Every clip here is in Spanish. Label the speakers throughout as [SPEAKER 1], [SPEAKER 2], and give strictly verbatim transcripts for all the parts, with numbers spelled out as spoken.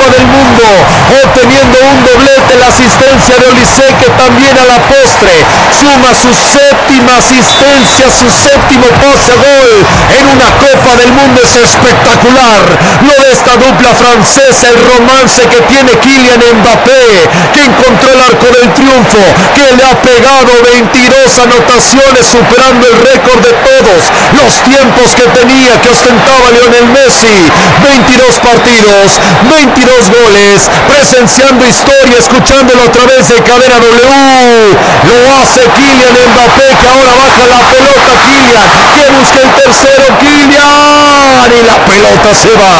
[SPEAKER 1] Copa del Mundo, obteniendo un doblete, la asistencia de Olise, que también a la postre suma su séptima asistencia, su séptimo pase a gol en una Copa del Mundo. Es espectacular lo de esta dupla francesa, el romance que tiene Kylian Mbappé, que encontró el arco del triunfo, que le ha pegado veintidós anotaciones, superando el récord de todos los tiempos que tenía, que ostentaba Lionel Messi. Veintidós partidos, veintidós goles, presenciando historia, escuchándolo a través de Cadena W. Lo hace Kylian Mbappé, que ahora baja la pelota. Kylian, que busca el tercero. Kylian, y la pelota se va.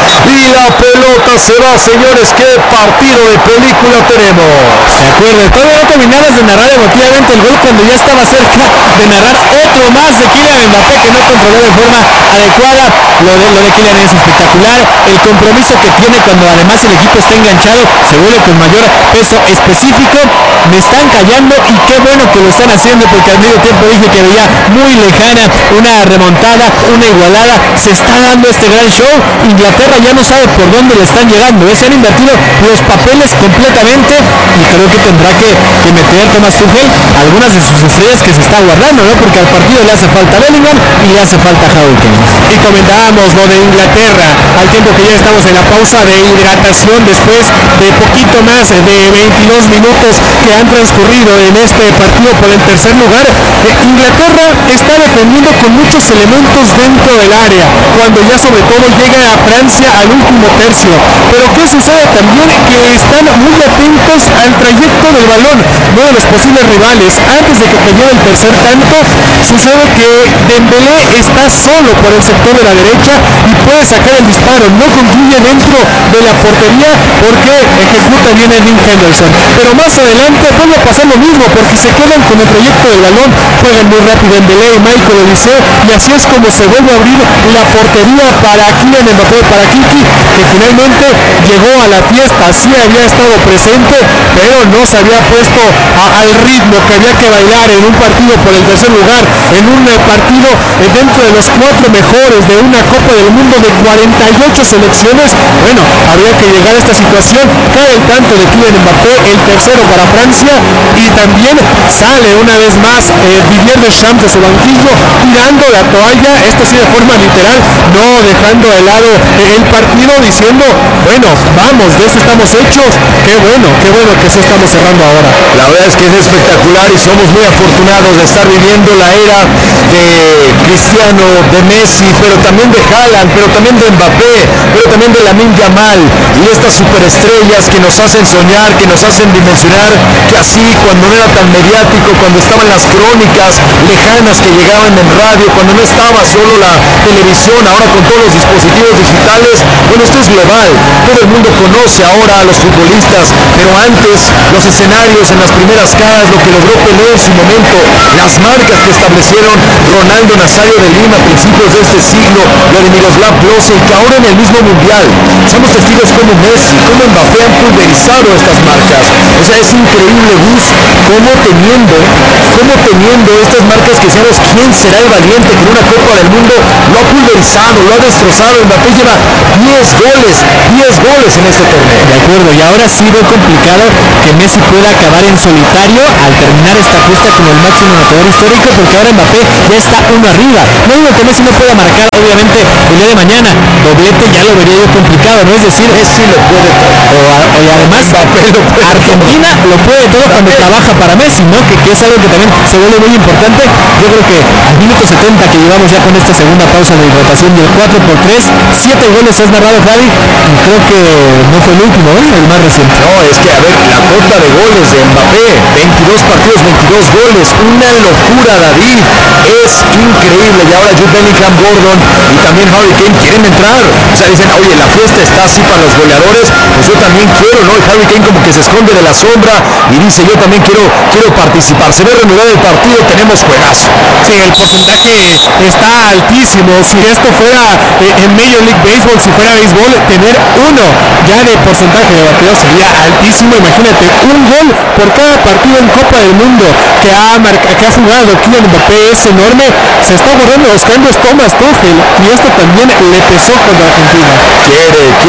[SPEAKER 1] Y la pelota se va, señores. Qué partido de película tenemos.
[SPEAKER 2] De acuerdo, todavía no terminabas de narrar emotivamente el gol cuando ya estaba cerca de narrar otro más de Kylian Mbappé, que no controló de forma adecuada. Lo de, lo de Kylian es espectacular. El compromiso que tiene cuando además el equipo está enganchado se vuelve con mayor peso específico. Me están callando y qué bueno que lo están haciendo, porque al medio tiempo dije que veía muy lejana una remontada, una igualada. Se está dando este gran show. Inglaterra ya no sabe por dónde le están llegando, ¿eh? Se han invertido los papeles completamente y creo que tendrá que, que meter Thomas Tuchel algunas de sus estrellas que se está guardando, ¿no? Porque al partido le hace falta Bellingham y le hace falta Harry Kane.
[SPEAKER 3] Y comentábamos lo de Inglaterra, al tiempo que ya estamos en la pausa de hidratación después de poquito más de veintidós minutos que han transcurrido en este partido por el tercer lugar. eh, Inglaterra está defendiendo con muchos elementos dentro del área, cuando ya sobre todo llega a Francia al último tercio. Pero ¿qué sucede también? Que están muy atentos al trayecto del balón, no de los posibles rivales. Antes de que cayera el tercer tanto, sucede que Dembélé está solo por el sector de la derecha y puede sacar el disparo. No concluye dentro de la portería porque ejecuta bien el Dean Henderson. Pero más adelante vuelve a pasar lo mismo, porque se quedan con el proyecto del balón, juegan muy rápido Dembélé y Michael Olise, y así es como se vuelve a abrir la portería para Kylian Mbappé, para Kiki, que finalmente llegó a la fiesta. Sí había estado presente, pero no se había puesto a, al ritmo que había que bailar en un partido por el tercer lugar, en un eh, partido eh, dentro de los cuatro mejores de una Copa del Mundo de cuarenta y ocho selecciones. Bueno, había que llegar a esta situación. Cae el tanto de Kylian Mbappé, el tercero para Francia, y también sale una vez más eh, Didier Deschamps de su banquillo, tirando la toalla, esto sí de forma literal, no dejando de lado eh, el partido, diciendo, bueno, vamos, de eso estamos hechos. Qué bueno, qué bueno que eso estamos cerrando ahora.
[SPEAKER 1] La verdad es que es espectacular y somos muy afortunados de estar viviendo la era de Cristiano, de Messi, pero también de Haaland, pero también de Mbappé, pero también de Lamine Yamal, y estas superestrellas que nos hacen soñar, que nos hacen dimensionar, que así cuando no era tan mediático, cuando estaban las crónicas lejanas que llegaban en radio, cuando no estaba solo la televisión, ahora con todos los dispositivos digitales, bueno, esto es global, todo el mundo conoce ahora a los futbolistas, pero antes los escenarios en las primeras caras, lo que logró Pelé en su momento, las marcas que establecieron Ronaldo Nazario de Lima a principios de este siglo, lo de Miroslav Klose, que ahora en el mismo mundial somos testigos como Messi, como Mbappé han pulverizado estas marcas. O sea, es increíble, Gus, cómo teniendo, cómo teniendo estas marcas que sabes quién será el valiente con una Copa del Mundo, lo ha pulverizado, lo ha destrozado. Mbappé lleva diez goles, diez goles en este torneo.
[SPEAKER 2] De acuerdo, y ahora sí veo complicado que Messi pueda acabar en solitario al terminar esta justa como el máximo anotador histórico, porque ahora Mbappé ya está uno arriba. No digo que Messi no pueda marcar, obviamente, el día de mañana, doblete ya lo vería yo complicado, ¿no? Es decir,
[SPEAKER 1] Messi lo puede todo.
[SPEAKER 2] O, a- o y además,
[SPEAKER 1] Mbappé lo puede
[SPEAKER 2] Argentina lo puede todo cuando trabaja para Messi, ¿no? Que, que es algo que también se vuelve muy importante. Yo creo que al minuto setenta que llevamos ya con esta segunda pausa de hidratación del cuatro por tres, siete goles has narrado, Javi, y creo que no fue el último, ¿eh? El más reciente.
[SPEAKER 1] No, es que a ver, la cota de goles de Mbappé, veintidós partidos, veintidós goles, una locura, David, es increíble. Y ahora Jude Bellingham, Gordon y también Harry Kane quieren entrar. O sea, dicen, oye, la fiesta está así para los goleadores, pues yo también quiero, ¿no? Y Harry Kane como que se esconde de la sombra y dice, yo también quiero, quiero participar. Se ve reanudado el partido, tenemos juegazo.
[SPEAKER 3] Sí, el porcentaje está altísimo. Si esto fuera eh, en Major League Baseball, si fuera béisbol, tener uno ya de porcentaje de bateo sería altísimo. Imagínate, un gol por cada partido en Copa del Mundo que ha, marca, que ha jugado Kylian Mbappé es enorme. Se está guardando los cambios Thomas Tuchel y esto también le pesó contra Argentina.
[SPEAKER 1] Quiere, quiere el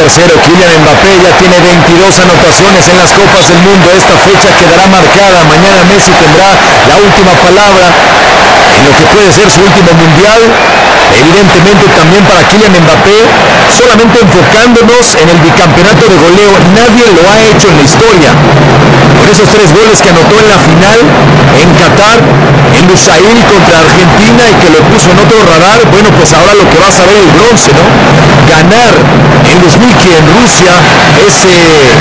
[SPEAKER 1] tercero. Kylian Mbappé ya tiene veintidós anotaciones en las Copas del Mundo. Esta fecha quedará marcada. Mañana Messi tendrá la última palabra en lo que puede ser su último mundial. Evidentemente también para Kylian Mbappé, solamente enfocándonos en el bicampeonato de goleo, nadie lo ha hecho en la historia. Con esos tres goles que anotó en la final en Qatar, en Lusail contra Argentina, y que lo puso en otro radar, bueno, pues ahora lo que va a saber el bronce, ¿no? Ganar en Luzhniki, en Rusia, ese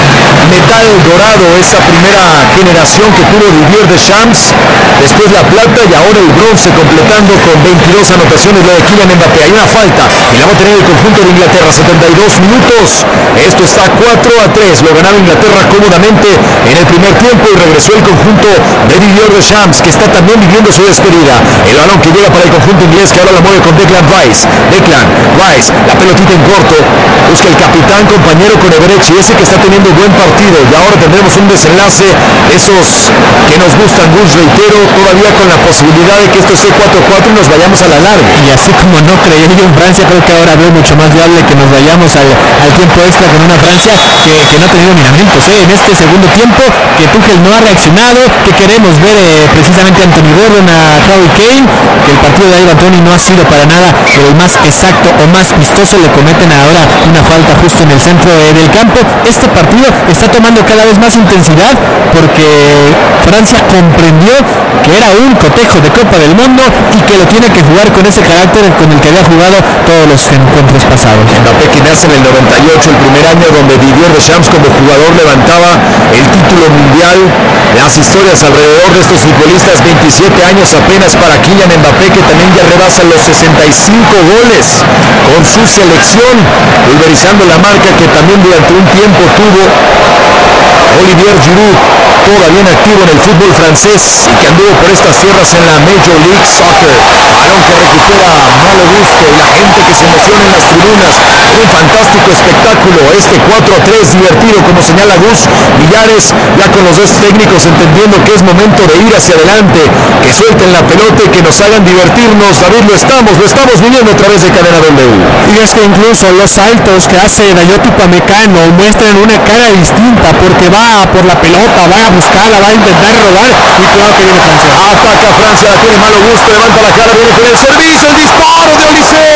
[SPEAKER 1] metal dorado, esa primera generación que tuvo Didier Deschamps, después la plata y ahora el bronce, completando con veintidós anotaciones lo de Kylian Mbappé. Hay una falta y la va a tener el conjunto de Inglaterra. setenta y dos minutos, esto está cuatro a tres, lo ganaba Inglaterra cómodamente en el primer tiempo y regresó el conjunto de Didier Deschamps, que está también viviendo su despedida. El balón que llega para el conjunto inglés, que ahora la mueve con Declan Rice. Declan Rice, la pelotita en corto, busca el capitán, compañero con Everechi, ese que está teniendo buen partido, y ahora tendremos un desenlace, esos que nos gustan, Gus, reitero, todavía con la posibilidad de que esto esté cuatro a cuatro y nos vayamos a la larga.
[SPEAKER 2] Y así como no creía yo en Francia, creo que ahora veo mucho más viable que nos vayamos al, al tiempo extra con una Francia que, que no ha tenido miramientos, ¿eh? En este segundo tiempo, que Tuchel no ha reaccionado, que queremos ver eh, precisamente a Anthony Gordon, a Harry Kane, que el partido de Ivan Toney no ha sido para nada el más exacto o más vistoso. Le cometen ahora una falta justo en el centro eh, del campo. Este partido está tomando cada vez más intensidad porque Francia comprendió que era un cotejo de Copa del Mundo y que lo tiene que jugar con ese carácter con el que había jugado todos los encuentros pasados.
[SPEAKER 1] Mbappé, que nace en el noventa y ocho, el primer año donde Didier Deschamps como jugador levantaba el título mundial. Las historias alrededor de estos futbolistas, veintisiete años apenas para Kylian Mbappé, que también ya rebasa los sesenta y cinco goles con su selección, pulverizando la marca que también durante un tiempo tuvo Olivier Giroud, todavía en activo en el fútbol francés y que anduvo por estas tierras en la Major League Soccer. Balón que recupera Malo Gusto y la gente que se emociona en las tribunas. Un fantástico espectáculo, este cuatro a tres divertido, como señala Gus. Millares ya con los dos técnicos entendiendo que es momento de ir hacia adelante, que suelten la pelota y que nos hagan divertirnos. David, lo estamos, lo estamos viviendo a través de Cadena W.
[SPEAKER 3] Y es que incluso los saltos que hace Dayot Upamecano muestran una cara distinta, porque va por la pelota, va a buscarla, va a intentar robar, y claro que viene Francia.
[SPEAKER 1] Ataca Francia, la tiene Malo Gusto, levanta la cara, viene con el servicio, el disparo de Olise.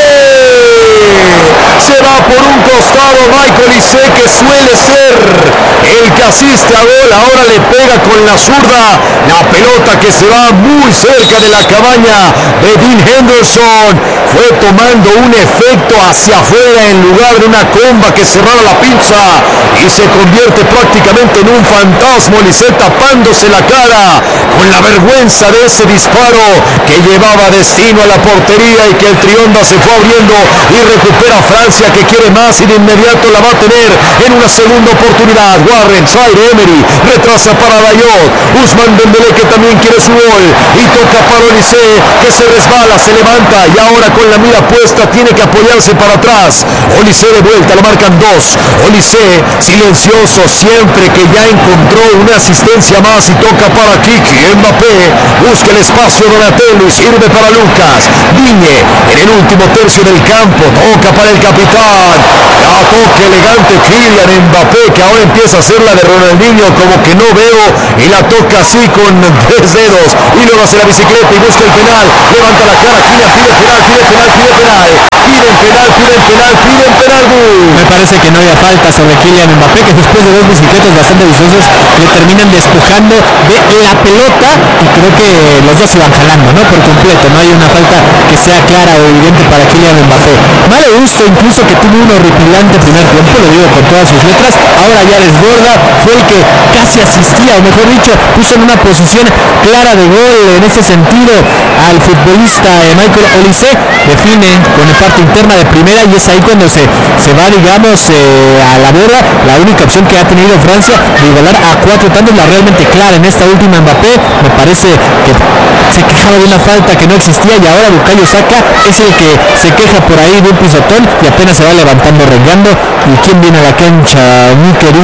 [SPEAKER 1] Se va por un costado Michael Olise, que suele ser el que asiste a gol. Ahora le pega con la zurda, la pelota que se va muy cerca de la cabaña de Dean Henderson. Fue tomando un efecto hacia afuera en lugar de una comba que cerrara la pinza y se convierte prácticamente en un fantasma. Olise tapándose la cara con la vergüenza de ese disparo que llevaba destino a la portería y que el Trionda se fue abriendo y recupera Francia, que quiere más y de inmediato la va a tener en una segunda oportunidad. Warren, Zaire Emery, retrasa para Dayot, Ousmane Dembélé, que también quiere su gol y toca para Olise, que se resbala, se levanta y ahora con la mira puesta tiene que apoyarse para atrás. Olise de vuelta, lo marcan dos. Olise silencioso siempre, que ya encontró una asistencia más y toca para Kiki. Mbappé busca el espacio, Donatello, y sirve para Lucas Digne en el último tercio del campo, toca para el capitán, la toca elegante Kylian Mbappé, que ahora empieza a hacer la de Ronaldinho, como que no veo, y la toca así con tres dedos y luego hace la bicicleta y busca el penal, levanta la cara, Kylian pide penal, pide penal, pide penal, piden penal, piden penal, piden penal.
[SPEAKER 2] Me parece que no había falta sobre Kylian Mbappé, que después de dos bicicletas bastante vistosos le terminan despojando de la pelota y creo que los dos se van jalando, ¿no? Por completo, no hay una falta que sea clara o evidente para Kylian Mbappé. Malo Gusto, incluso, que tuvo un horripilante primer tiempo, lo digo con todas sus letras, ahora ya desborda, fue el que casi asistía, o mejor dicho, puso en una posición clara de gol en ese sentido al futbolista eh, Michael Olise, define con el parte interna de primera y es ahí cuando se, se va, digamos, eh, a la borda la única opción que ha tenido Francia de igualar a cuatro tantos, la realmente clara en esta última. Mbappé me parece que se quejaba de una falta que no existía y ahora Bukayo Saka es el que se queja por ahí de un pisotón y apenas se va levantando, rengando. ¿Y quién viene a la cancha? Mi querido David.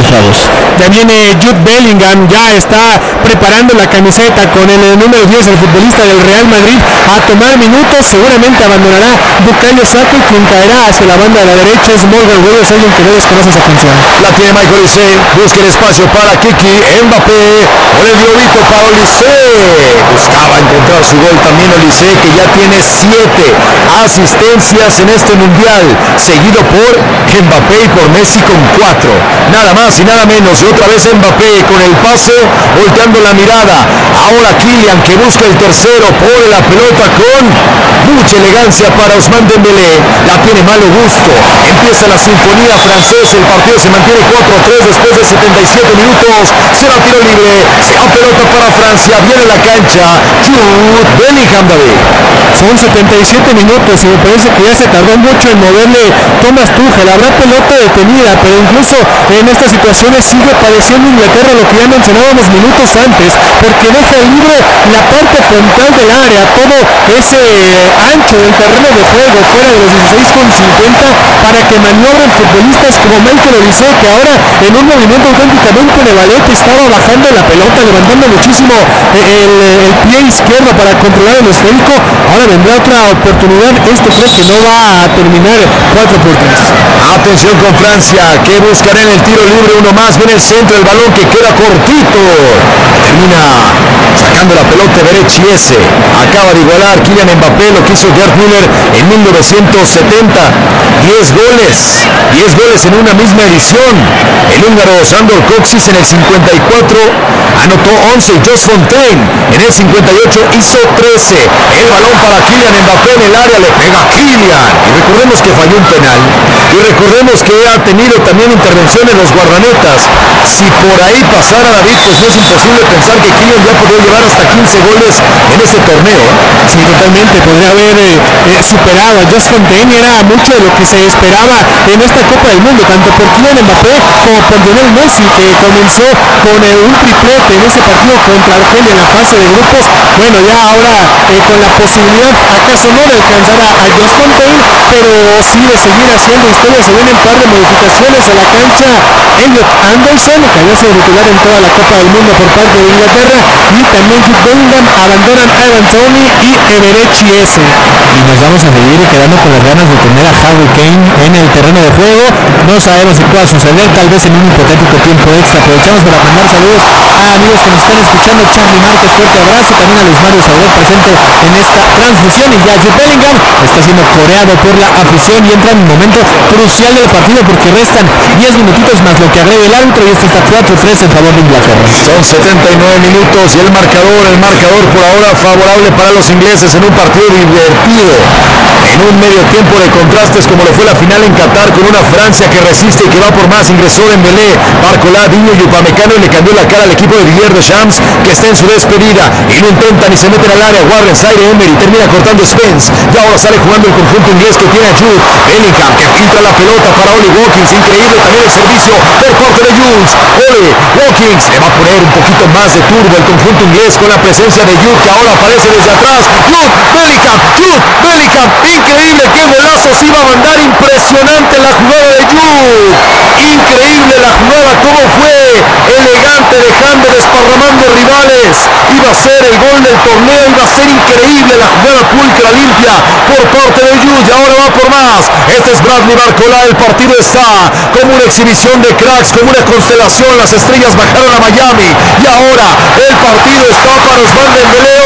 [SPEAKER 2] Rayados.
[SPEAKER 3] Ya viene Jude Bellingham, ya está preparando la camiseta con el, el número diez, el futbolista del Real Madrid, a tomar minutos. Seguramente abandonará Bukayo Saka, y quien caerá hacia la banda de la derecha es Morgan Rogers, alguien que no desconoce esa función.
[SPEAKER 1] La tiene Michael Olise, busca el espacio para Kiki, Mbappé, con el globito para Olise. Buscaba encontrar su gol también Olise, que ya tiene siete asistencias en este mundial, seguido por Mbappé y por Messi con cuatro. Nada más y nada menos. Y otra vez Mbappé con el pase, volteando la mirada. Ahora Kylian, que busca el tercero, pone la pelota con mucha elegancia para Ousmane Dembélé. La tiene Malo Gusto. Empieza la sinfonía francesa. El partido se mantiene cuatro a tres después de setenta y siete minutos. Se la tiro libre. Se va pelota para Francia. Viene la cancha. Jude Bellingham, David.
[SPEAKER 3] Son setenta y siete minutos y me parece que ya se tardó mucho en moverle Thomas Tuchel. Habrá pelota detenida, pero incluso en estas situaciones sigue padeciendo Inglaterra lo que ya mencionábamos minutos antes, porque deja libre la parte frontal del área, todo ese ancho del terreno de juego fuera de los dieciséis con cincuenta, para que maniobren futbolistas como Michael Olise, que ahora en un movimiento auténticamente de ballet estaba bajando la pelota, levantando muchísimo el, el pie izquierdo para controlar el esférico. Ahora vendrá otra oportunidad. Esto creo que no va a terminar cuatro por tres.
[SPEAKER 1] Atención con Francia, que buscará en el tiro libre uno más. Viene el centro, el balón que queda cortito. Termina sacando la pelota Berechiese. Acaba de igualar Kylian Mbappé lo que hizo Gerd Müller en mil novecientos setenta. diez goles, diez goles en una misma edición. El húngaro Sándor Kocsis en el cincuenta y cuatro anotó once, y Jos Fontaine en el cincuenta y ocho hizo trece. El balón para Kylian Mbappé en el área, le pega Kylian. Y recordemos que falló un penal. Y recordemos que ha tenido también intervención en los guardametas. Si por ahí pasara David, pues no es imposible pensar que Kylian ya podría llevar hasta quince goles en ese torneo.
[SPEAKER 3] Sí, totalmente, podría haber eh, eh, superado a Jos Fontaine. Era mucho de lo que se esperaba en esta Copa del Mundo, tanto por Kylian Mbappé como por Lionel Messi, que comenzó con eh, un triplete en ese partido contra Argelia en la fase de grupos. Bueno, ya ahora eh, con la posibilidad, acaso no de alcanzar a, a Jos Fontaine, pero sí de seguir haciendo historia. Se vienen un par de modificaciones a la cancha. Elliot Anderson, que había sido titular en toda la Copa del Mundo por parte de Inglaterra, y también Jude Bellingham. Abandonan Ivan Toney y Eberechiese.
[SPEAKER 2] Y nos vamos a seguir quedando con las ganas de tener a Harry Kane en el terreno de juego. No sabemos si pueda suceder, tal vez en un hipotético tiempo extra. Aprovechamos para mandar saludos a amigos que nos están escuchando. Charlie Márquez, fuerte abrazo. También a Luis Mario Sauer, presente en esta transmisión. Y ya Jude Bellingham está siendo coreado por la afición y entra en un momento crucial del partido, porque restan diez minutitos más lo que agrega el árbitro, y esto está cuatro tres en favor de Inglaterra.
[SPEAKER 1] Son setenta y nueve minutos y el marcador, el marcador por ahora favorable para los ingleses en un partido divertido, en un medio tiempo de contrastes como lo fue la final en Qatar, con una Francia que resiste y que va por más. Ingresó Dembélé, Barcola, Diño y Upamecano, y le cambió la cara al equipo de Didier Deschamps, que está en su despedida y lo intentan y se meten al área. Warren, Zaire Emery, termina cortando Spence, y ahora sale jugando el conjunto inglés que tiene a Jude Bellingham, que filtra la pelota para Oli Watkins. Increíble también el servicio por parte de Jules. Oli Watkins le va a poner un poquito más de turbo el conjunto inglés con la presencia de Jude, que ahora aparece desde atrás. Jude Bellingham, Jude Bellingham, increíble, qué golazos iba a mandar. Impresionante la jugada de Jude, increíble la jugada, cómo fue elegante, dejando, desparramando rivales. Iba a ser el gol del torneo, iba a ser increíble la jugada pulcra, limpia por parte de Jude, y ahora va por más. Este es Bradley Barcola. El partido está como una exhibición de cracks, como una constelación. Las estrellas bajaron a Miami y ahora el partido está para Ousmane Dembélé.